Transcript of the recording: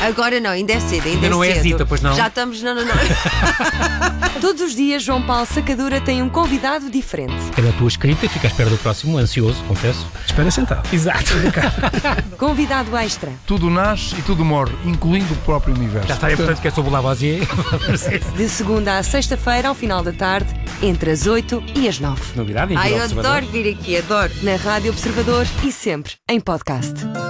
Agora não, ainda é cedo, Ainda não é cedo. Zita, pois não? Já estamos, não. Todos os dias, João Paulo Sacadura tem um convidado diferente. É da tua escrita e fica à espera do próximo, ansioso, confesso. Espera sentado. Exato. Convidado extra. Tudo nasce e tudo morre, incluindo o próprio universo. Já está, é portanto que é sobre o Lavoisier. De segunda à sexta-feira, ao final da tarde, entre as 8 e as 9. Novidade, Ai, eu Observador. adoro vir aqui, adoro. Na Rádio Observador e sempre em podcast.